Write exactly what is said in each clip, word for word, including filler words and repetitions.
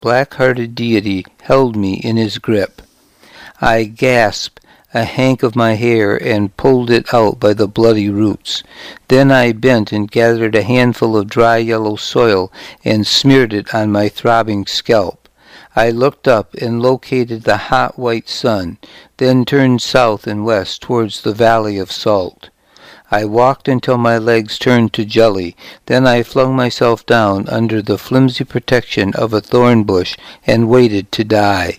black-hearted deity held me in his grip. I gasped a hank of my hair and pulled it out by the bloody roots. Then I bent and gathered a handful of dry yellow soil and smeared it on my throbbing scalp. I looked up and located the hot white sun, then turned south and west towards the valley of salt. I walked until my legs turned to jelly. Then I flung myself down under the flimsy protection of a thorn bush and waited to die.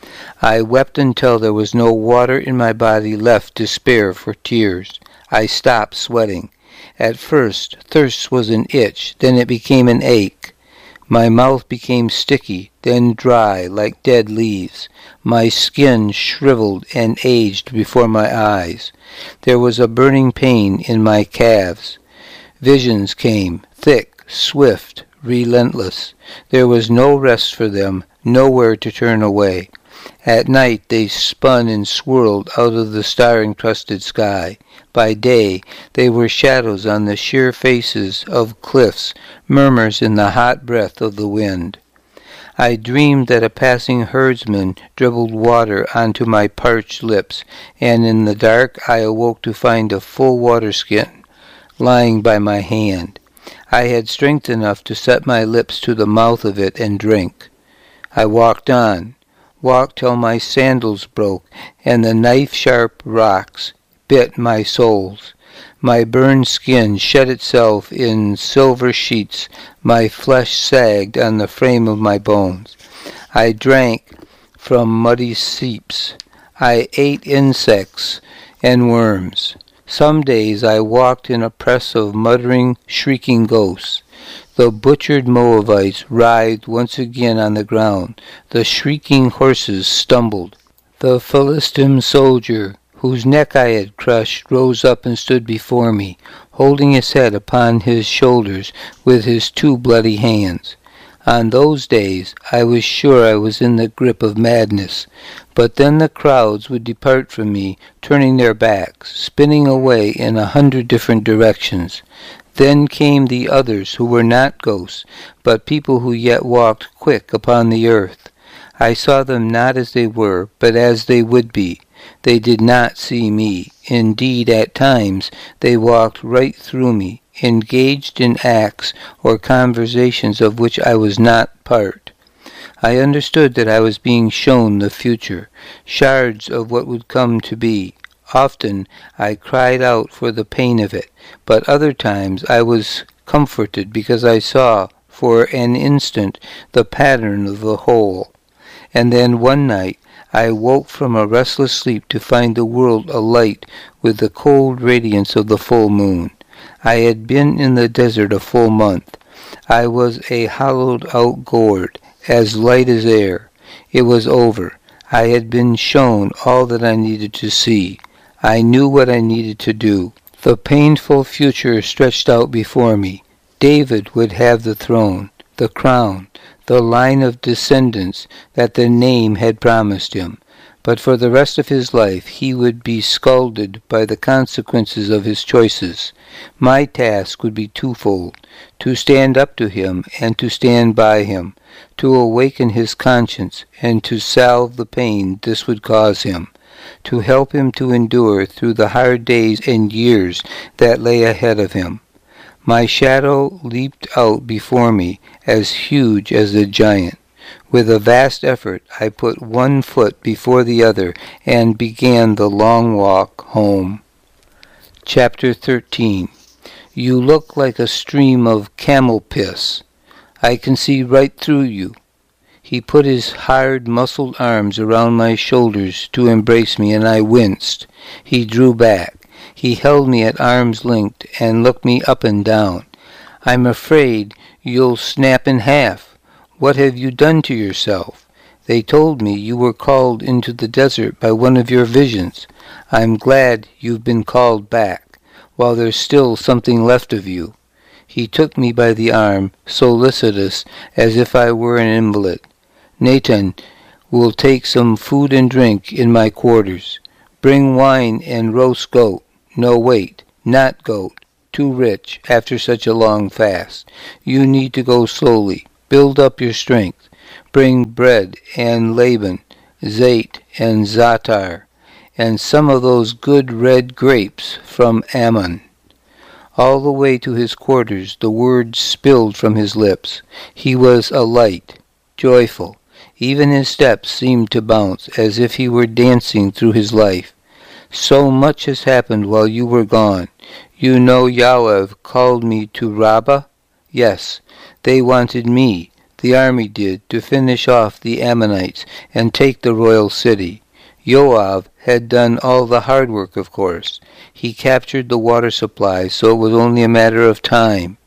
I wept until there was no water in my body left to spare for tears. I stopped sweating. At first, thirst was an itch, then it became an ache. My mouth became sticky, then dry like dead leaves. My skin shriveled and aged before my eyes. There was a burning pain in my calves. Visions came, thick, swift, relentless. There was no rest for them, nowhere to turn away. At night they spun and swirled out of the star-encrusted sky. By day they were shadows on the sheer faces of cliffs, murmurs in the hot breath of the wind. I dreamed that a passing herdsman dribbled water onto my parched lips, and in the dark I awoke to find a full water skin lying by my hand. I had strength enough to set my lips to the mouth of it and drink. I walked on, walked till my sandals broke, and the knife-sharp rocks bit my soles. My burned skin shed itself in silver sheets. My flesh sagged on the frame of my bones. I drank from muddy seeps. I ate insects and worms. Some days I walked in a press of muttering, shrieking ghosts. The butchered Moabites writhed once again on the ground. The shrieking horses stumbled. The Philistine soldier, whose neck I had crushed, rose up and stood before me, holding his head upon his shoulders with his two bloody hands. On those days I was sure I was in the grip of madness, but then the crowds would depart from me, turning their backs, spinning away in a hundred different directions. Then came the others who were not ghosts, but people who yet walked quick upon the earth. I saw them not as they were, but as they would be. They did not see me. Indeed, at times they walked right through me, engaged in acts or conversations of which I was not part. I understood that I was being shown the future, shards of what would come to be. Often I cried out for the pain of it, but other times I was comforted because I saw, for an instant, the pattern of the whole. And then one night I woke from a restless sleep to find the world alight with the cold radiance of the full moon. I had been in the desert a full month. I was a hollowed-out gourd, as light as air. It was over. I had been shown all that I needed to see. I knew what I needed to do. The painful future stretched out before me. David would have the throne, the crown, the line of descendants that the name had promised him. But for the rest of his life he would be scalded by the consequences of his choices. My task would be twofold: to stand up to him and to stand by him, to awaken his conscience and to salve the pain this would cause him, to help him to endure through the hard days and years that lay ahead of him. My shadow leaped out before me, as huge as a giant. With a vast effort I put one foot before the other and began the long walk home. Chapter thirteen. You look like a stream of camel piss. I can see right through you. He put his hard, muscled arms around my shoulders to embrace me, and I winced. He drew back. He held me at arm's length and looked me up and down. I'm afraid you'll snap in half. What have you done to yourself? They told me you were called into the desert by one of your visions. I'm glad you've been called back, while there's still something left of you. He took me by the arm, solicitous, as if I were an invalid. Nathan will take some food and drink in my quarters. Bring wine and roast goat. No, wait, not goat. Too rich after such a long fast. You need to go slowly. Build up your strength. bring bread and Laban, Zait and Zatar, and some of those good red grapes from Ammon. All the way to his quarters the words spilled from his lips. He was alight, joyful. Even his steps seemed to bounce, as if he were dancing through his life. So much has happened while you were gone. You know Yoav called me to Rabbah? Yes, they wanted me, the army did, to finish off the Ammonites and take the royal city. Yoav had done all the hard work, of course. He captured the water supply, so it was only a matter of time.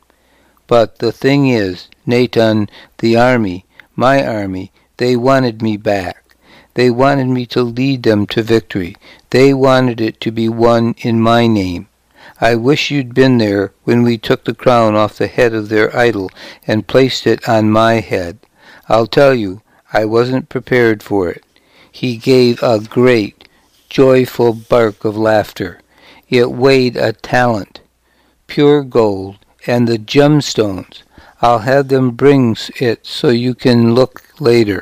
But the thing is, Natan, the army, my army, they wanted me back. They wanted me to lead them to victory. They wanted it to be won in my name. I wish you'd been there when we took the crown off the head of their idol and placed it on my head. I'll tell you, I wasn't prepared for it. He gave a great, joyful bark of laughter. It weighed a talent, pure gold, and the gemstones. I'll have them bring it so you can look later.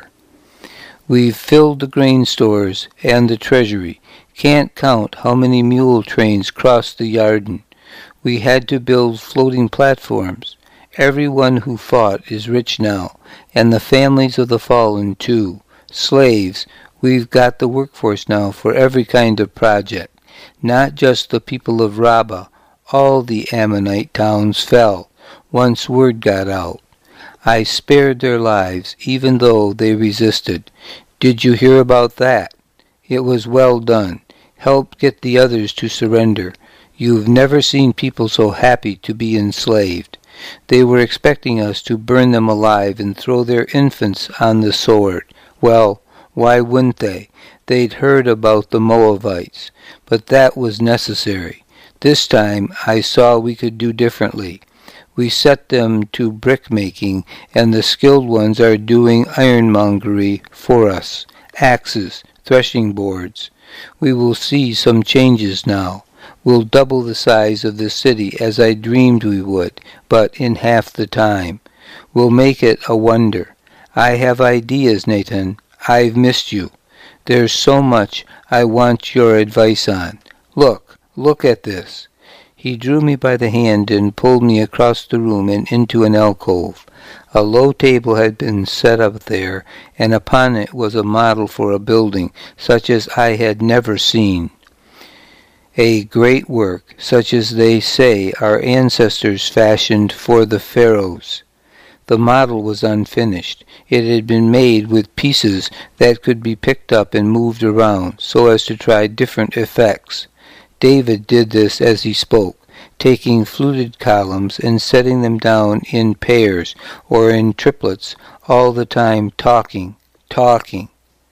We've filled the grain stores and the treasury. Can't count how many mule trains crossed the Yarden. We had to build floating platforms. Everyone who fought is rich now, and the families of the fallen too. Slaves, we've got the workforce now for every kind of project. Not just the people of Rabbah. All the Ammonite towns fell once word got out. I spared their lives, even though they resisted. Did you hear about that? It was well done. Helped get the others to surrender. You've never seen people so happy to be enslaved. They were expecting us to burn them alive and throw their infants on the sword. Well, why wouldn't they? They'd heard about the Moabites, but that was necessary. This time I saw we could do differently. We set them to brick-making, and the skilled ones are doing ironmongery for us, axes, threshing boards. We will see some changes now. We'll double the size of the city as I dreamed we would, but in half the time. We'll make it a wonder. I have ideas, Natan. I've missed you. There's so much I want your advice on. Look, look at this. He drew me by the hand and pulled me across the room and into an alcove. A low table had been set up there, and upon it was a model for a building, such as I had never seen. A great work, such as they say our ancestors fashioned for the pharaohs. The model was unfinished. It had been made with pieces that could be picked up and moved around, so as to try different effects. David did this as he spoke, taking fluted columns and setting them down in pairs or in triplets, all the time talking, talking.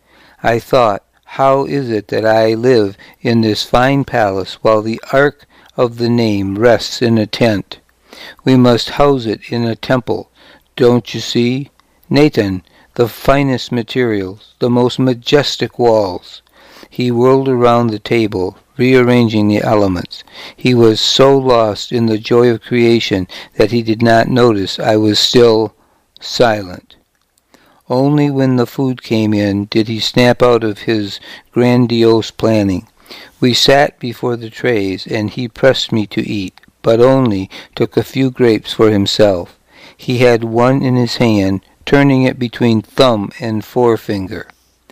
I thought, how is it that I live in this fine palace while the Ark of the Name rests in a tent? We must house it in a temple, don't you see? Natan, the finest materials, the most majestic walls. He whirled around the table, rearranging the elements. He was so lost in the joy of creation that he did not notice I was still silent. Only when the food came in did he snap out of his grandiose planning. We sat before the trays, and he pressed me to eat, but only took a few grapes for himself. He had one in his hand, turning it between thumb and forefinger.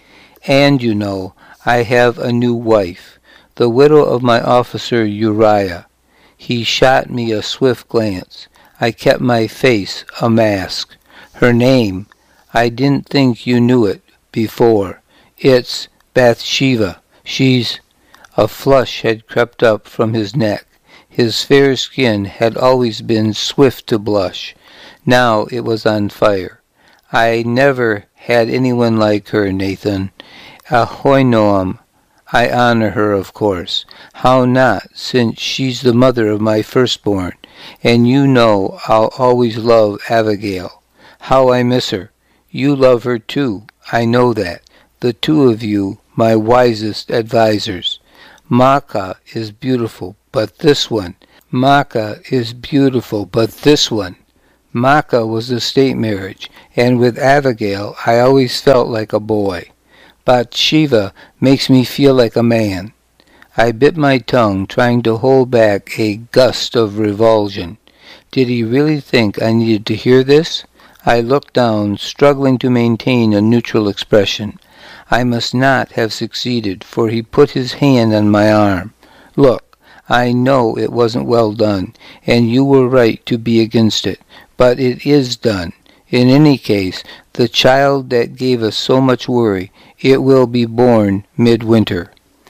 And, you know, I have a new wife, the widow of my officer Uriah. He shot me a swift glance. I kept my face a mask. Her name, I didn't think you knew it before. It's Bathsheba. She's... A flush had crept up from his neck. His fair skin had always been swift to blush. Now it was on fire. I never had anyone like her, Natan. Ahoinoam. I honor her, of course. How not, since she's the mother of my firstborn. And you know I'll always love Abigail. How I miss her. You love her too. I know that. The two of you, my wisest advisers. Maacah is beautiful, but this one. Maacah is beautiful, but this one. Makkah was a state marriage, and with Abigail I always felt like a boy. Bathsheba makes me feel like a man. I bit my tongue, trying to hold back a gust of revulsion. Did he really think I needed to hear this? I looked down, struggling to maintain a neutral expression. I must not have succeeded, for he put his hand on my arm. Look, I know it wasn't well done, and you were right to be against it, but it is done. In any case, the child that gave us so much worry, it will be born midwinter.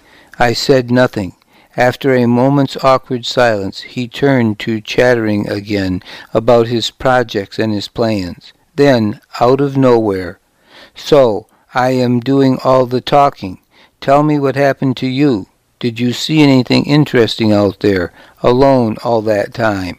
I said nothing. After a moment's awkward silence, he turned to chattering again about his projects and his plans. Then, out of nowhere, "So, I am doing all the talking. Tell me what happened to you. Did you see anything interesting out there, alone all that time?"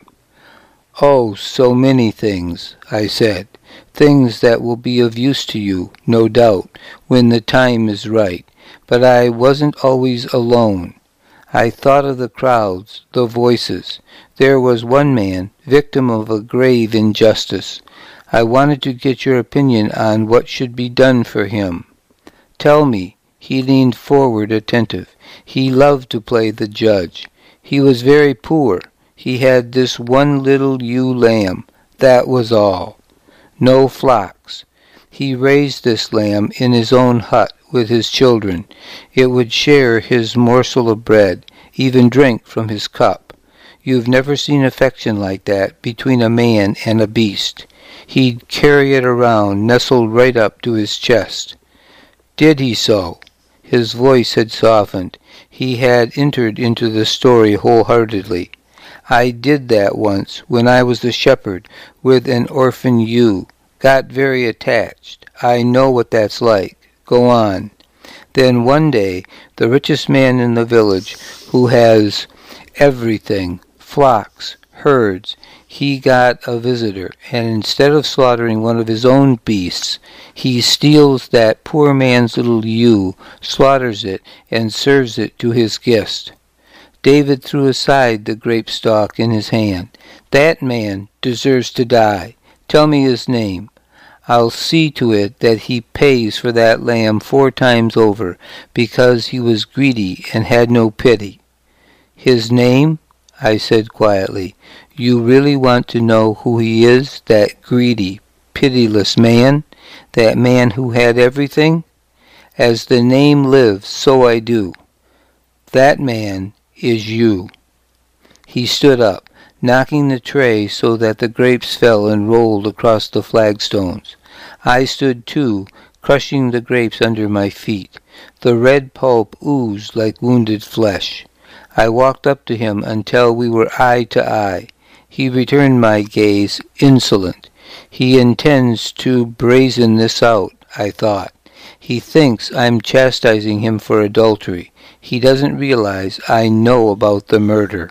"Oh, so many things," I said. "Things that will be of use to you, no doubt, when the time is right. But I wasn't always alone. I thought of the crowds, the voices. There was one man, victim of a grave injustice. I wanted to get your opinion on what should be done for him." "Tell me." He leaned forward attentive. He loved to play the judge. "He was very poor. He had this one little ewe lamb. That was all. No flocks. He raised this lamb in his own hut with his children. It would share his morsel of bread, even drink from his cup. You've never seen affection like that between a man and a beast. He'd carry it around, nestled right up to his chest." "Did he so?" His voice had softened. He had entered into the story wholeheartedly. "I did that once, when I was the shepherd, with an orphan ewe. Got very attached. I know what that's like. Go on." "Then one day, the richest man in the village, who has everything, flocks, herds, he got a visitor, and instead of slaughtering one of his own beasts, he steals that poor man's little ewe, slaughters it, and serves it to his guest." David threw aside the grape stalk in his hand. "That man deserves to die. Tell me his name. I'll see to it that he pays for that lamb four times over, because he was greedy and had no pity." "His name?" I said quietly. "You really want to know who he is, that greedy, pitiless man? That man who had everything?" "As the name lives, so I do. That man is you." He stood up, knocking the tray so that the grapes fell and rolled across the flagstones. I stood too, crushing the grapes under my feet. The red pulp oozed like wounded flesh. I walked up to him until we were eye to eye. He returned my gaze, insolent. He intends to brazen this out, I thought. He thinks I'm chastising him for adultery. He doesn't realize I know about the murder.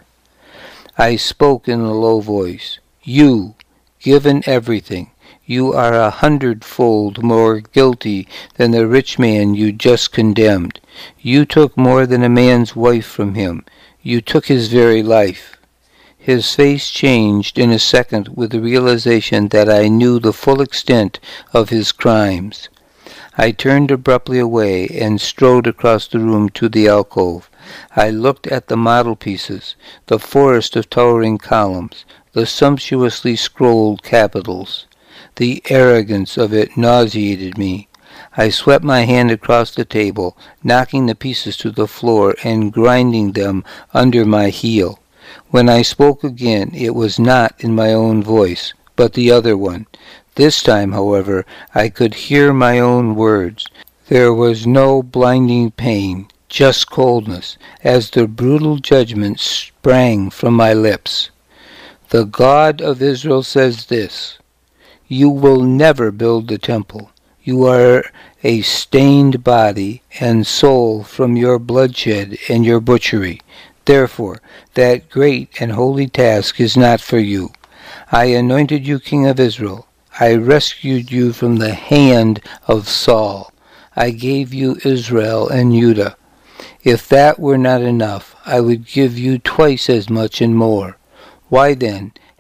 I spoke in a low voice. "You, given everything, you are a hundredfold more guilty than the rich man you just condemned. You took more than a man's wife from him. You took his very life." His face changed in a second with the realization that I knew the full extent of his crimes. I turned abruptly away and strode across the room to the alcove. I looked at the model pieces, the forest of towering columns, the sumptuously scrolled capitals. The arrogance of it nauseated me. I swept my hand across the table, knocking the pieces to the floor and grinding them under my heel. When I spoke again, it was not in my own voice, but the other one. This time, however, I could hear my own words. There was no blinding pain, just coldness, as the brutal judgment sprang from my lips. "The God of Israel says this: you will never build the temple. You are a stained body and soul from your bloodshed and your butchery. Therefore, that great and holy task is not for you. I anointed you king of Israel. I rescued you from the hand of Saul. I gave you Israel and Judah. If that were not enough, I would give you twice as much and more. Why then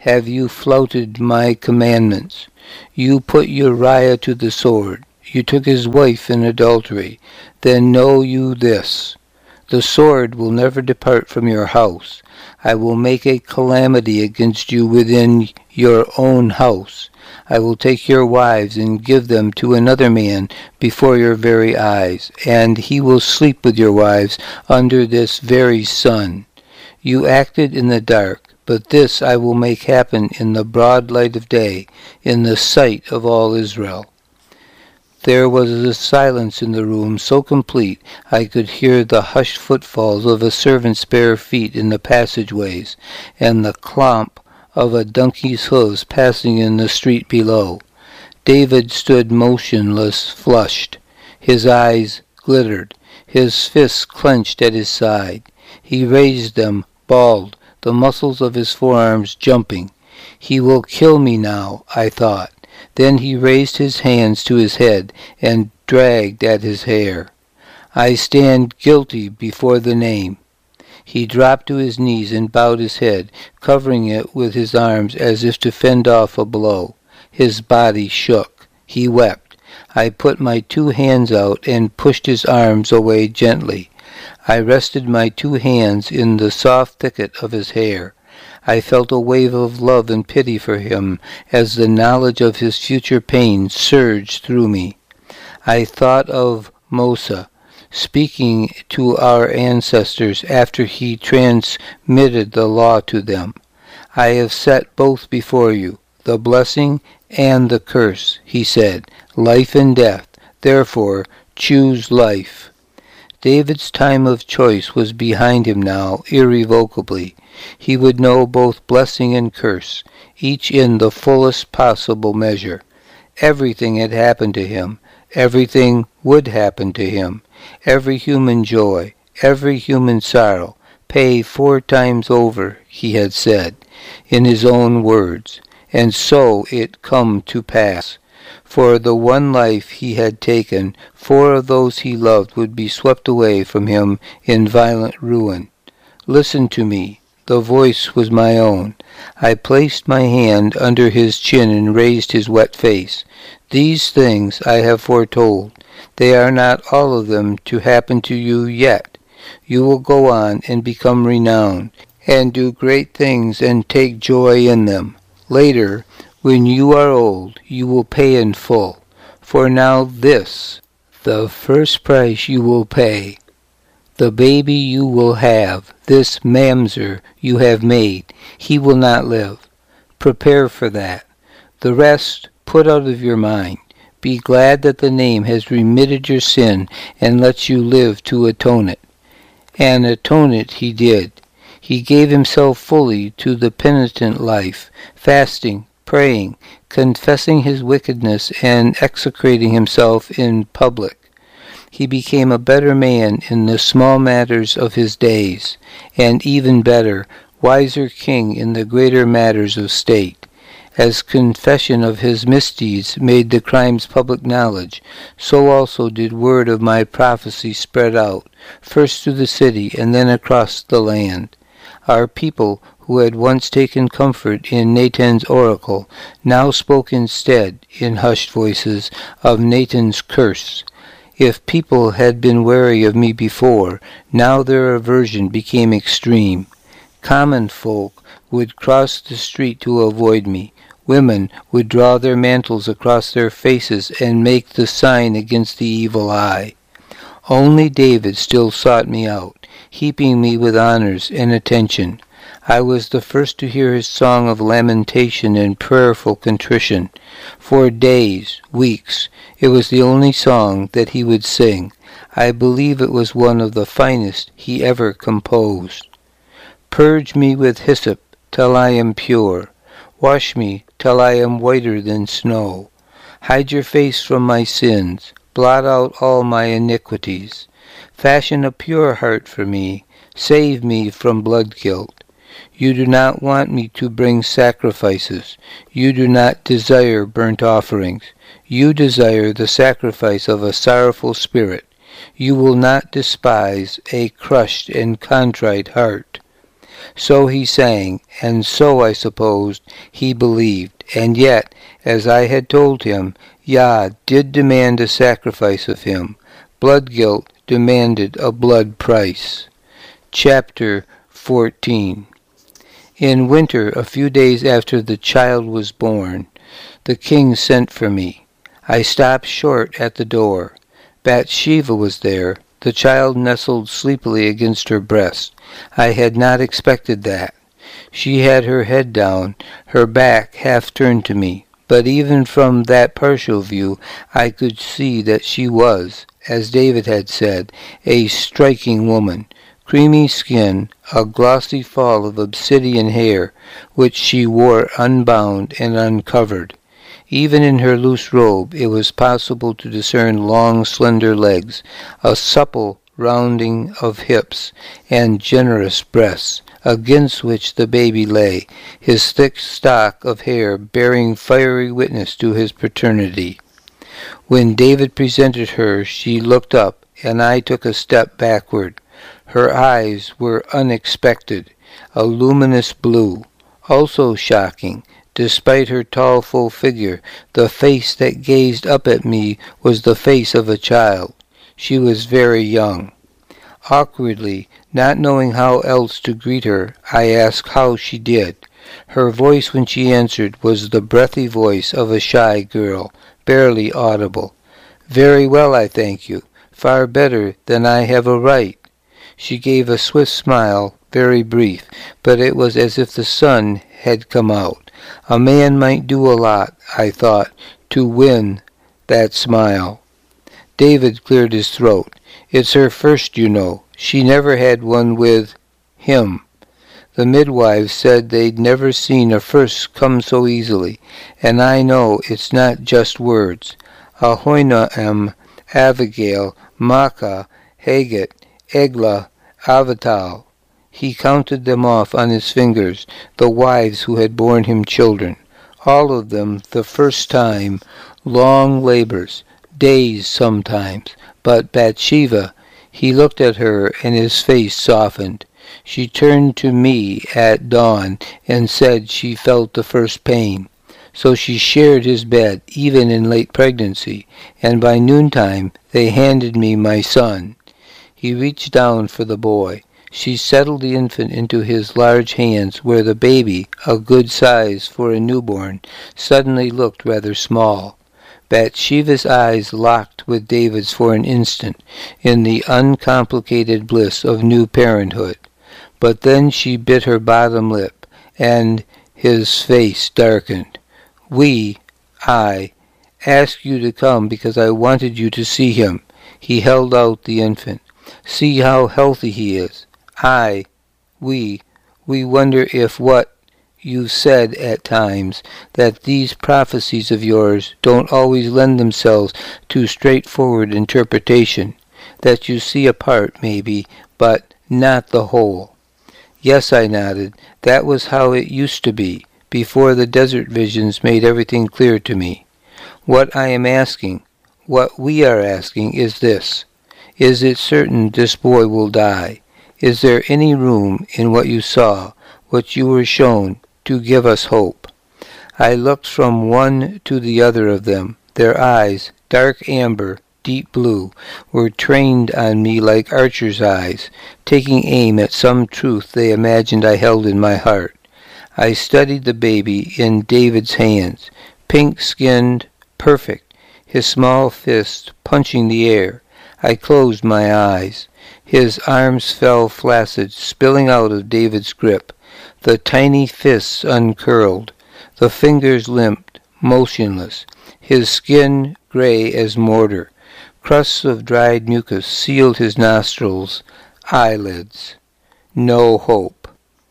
have you flouted my commandments. You put Uriah to the sword. You took his wife in adultery. Then know you this, the sword will never depart from your house. I will make a calamity against you within your own house. I will take your wives and give them to another man before your very eyes, and he will sleep with your wives under this very sun. You acted in the dark, but this I will make happen in the broad light of day, in the sight of all Israel. There was a silence in the room so complete I could hear the hushed footfalls of a servant's bare feet in the passageways, and the clomp of a donkey's hoofs passing in the street below. David stood motionless, flushed. His eyes glittered, his fists clenched at his side. He raised them, balled, the muscles of his forearms jumping. He will kill me now, I thought. Then he raised his hands to his head and dragged at his hair. I stand guilty before the name. He dropped to his knees and bowed his head, covering it with his arms as if to fend off a blow. His body shook. He wept. I put my two hands out and pushed his arms away gently. I rested my two hands in the soft thicket of his hair. I felt a wave of love and pity for him as the knowledge of his future pain surged through me. I thought of Moses, speaking to our ancestors after he transmitted the law to them. I have set both before you, the blessing and the curse, he said, life and death. Therefore, choose life. David's time of choice was behind him now, irrevocably. He would know both blessing and curse, each in the fullest possible measure. Everything had happened to him. Everything would happen to him. Every human joy, every human sorrow, pay four times over, he had said, in his own words. And so it come to pass. For the one life he had taken, four of those he loved would be swept away from him in violent ruin. Listen to me. The voice was my own. I placed my hand under his chin and raised his wet face. These things I have foretold. They are not all of them to happen to you yet. You will go on and become renowned, and do great things and take joy in them. Later, when you are old, you will pay in full. For now this, the first price you will pay. The baby you will have, this mamzer you have made, he will not live. Prepare for that. The rest put out of your mind. Be glad that the name has remitted your sin and lets you live to atone it. And atone it he did. He gave himself fully to the penitent life, fasting, praying, confessing his wickedness, and execrating himself in public. He became a better man in the small matters of his days, and even better, wiser king in the greater matters of state. As confession of his misdeeds made the crimes public knowledge, so also did word of my prophecy spread out, first through the city and then across the land. Our people, who had once taken comfort in Nathan's oracle, now spoke instead, in hushed voices, of Nathan's curse. If people had been wary of me before, now their aversion became extreme. Common folk would cross the street to avoid me. Women would draw their mantles across their faces and make the sign against the evil eye. Only David still sought me out, heaping me with honors and attention. I was the first to hear his song of lamentation and prayerful contrition. For days, weeks, it was the only song that he would sing. I believe it was one of the finest he ever composed. Purge me with hyssop till I am pure. Wash me till I am whiter than snow. Hide your face from my sins. Blot out all my iniquities. Fashion a pure heart for me. Save me from blood guilt. You do not want me to bring sacrifices. You do not desire burnt offerings. You desire the sacrifice of a sorrowful spirit. You will not despise a crushed and contrite heart. So he sang, and so, I supposed, he believed. And yet, as I had told him, Yah did demand a sacrifice of him. Blood guilt demanded a blood price. Chapter fourteen. In winter, a few days after the child was born, the king sent for me. I stopped short at the door. Bathsheba was there. The child nestled sleepily against her breast. I had not expected that. She had her head down, her back half turned to me. But even from that partial view, I could see that she was, as David had said, a striking woman. Creamy skin, a glossy fall of obsidian hair, which she wore unbound and uncovered. Even in her loose robe it was possible to discern long, slender legs, a supple rounding of hips, and generous breasts, against which the baby lay, his thick stock of hair bearing fiery witness to his paternity. When David presented her, she looked up, and I took a step backward. Her eyes were unexpected, a luminous blue. Also shocking, despite her tall, full figure, the face that gazed up at me was the face of a child. She was very young. Awkwardly, not knowing how else to greet her, I asked how she did. Her voice when she answered was the breathy voice of a shy girl, barely audible. Very well, I thank you. Far better than I have a right. She gave a swift smile, very brief, but it was as if the sun had come out. A man might do a lot, I thought, to win that smile. David cleared his throat. It's her first, you know. She never had one with him. The midwives said they'd never seen a first come so easily, and I know it's not just words. Ahoinoam, Abigail, Maacah, Haggit, Eglah, Avital. He counted them off on his fingers, the wives who had borne him children. All of them the first time, long labors, days sometimes. But Bathsheba, he looked at her and his face softened. She turned to me at dawn and said she felt the first pain. So she shared his bed even in late pregnancy, and by noontime they handed me my son. He reached down for the boy. She settled the infant into his large hands, where the baby, a good size for a newborn, suddenly looked rather small. Bathsheba's eyes locked with David's for an instant, in the uncomplicated bliss of new parenthood. But then she bit her bottom lip, and his face darkened. We, I, asked you to come because I wanted you to see him. He held out the infant. See how healthy he is. I, we, we wonder if what you said at times, that these prophecies of yours don't always lend themselves to straightforward interpretation, that you see a part, maybe, but not the whole. Yes, I nodded. That was how it used to be, before the desert visions made everything clear to me. What I am asking, what we are asking, is this. Is it certain this boy will die? Is there any room in what you saw, what you were shown, to give us hope? I looked from one to the other of them. Their eyes, dark amber, deep blue, were trained on me like archers' eyes, taking aim at some truth they imagined I held in my heart. I studied the baby in David's hands, pink-skinned, perfect, his small fist punching the air. I closed my eyes. His arms fell flaccid, spilling out of David's grip. The tiny fists uncurled. The fingers limped, motionless. His skin gray as mortar. Crusts of dried mucus sealed his nostrils, eyelids. No hope.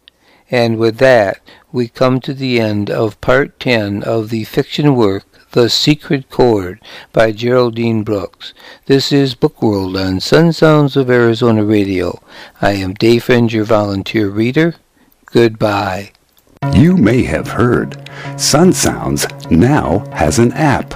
And with that, we come to the end of Part ten of the fiction work The Secret Chord by Geraldine Brooks. This is Bookworld on Sun Sounds of Arizona Radio. I am Dave Friend, your volunteer reader. Goodbye. You may have heard Sun Sounds now has an app.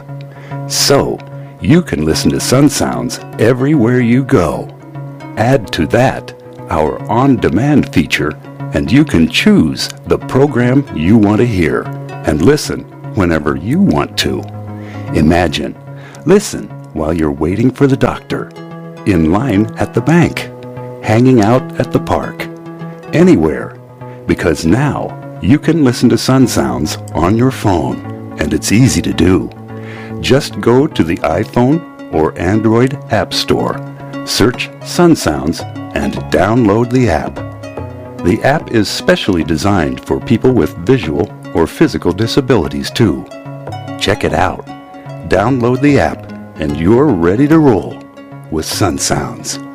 So, you can listen to Sun Sounds everywhere you go. Add to that our on-demand feature and you can choose the program you want to hear and listen whenever you want to. Imagine, listen while you're waiting for the doctor, in line at the bank, hanging out at the park, anywhere, because now you can listen to Sun Sounds on your phone, and it's easy to do. Just go to the iPhone or Android App Store, search Sun Sounds, and download the app. The app is specially designed for people with visual or physical disabilities too. Check it out. Download the app, and you're ready to roll with Sun Sounds.